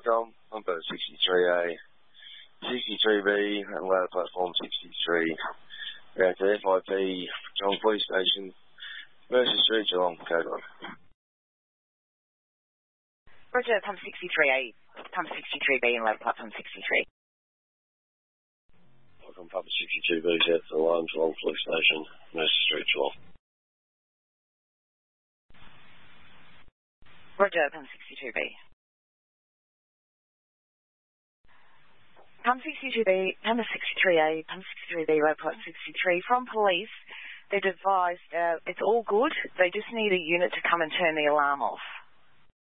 Welcome, on boat 63A, 63B, and ladder platform 63. We're to FIP, Geelong Police Station, Mercer Street, Geelong, code 1. Roger, pump 63A, pump 63B, and ladder platform 63. Welcome, pump 62B, set to the line, Geelong Police Station, Mercer Street, Geelong. Roger, pump 62B. Pump 62B, pump 63A, pump 63B, ladder platform 63. From police, they've advised it's all good. They just need a unit to come and turn the alarm off.